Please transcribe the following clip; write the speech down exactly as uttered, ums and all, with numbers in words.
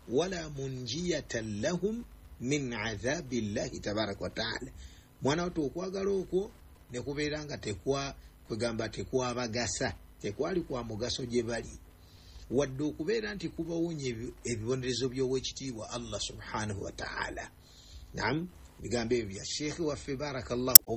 wala munjiyatan lahum min adhabi llahi tabaraka wa taala. Mwana watu okwagala okwo ne kubeera nga tekwa kwegamba tekwabagasa, tekwali kwa mugaso gye bali, wadde okubeera nti kubawonye ebibonerezo by'owekitiibwa Allah subhanahu wa ta'ala. Naam, bigambo ebyo bya Sheikh waffe barakallahu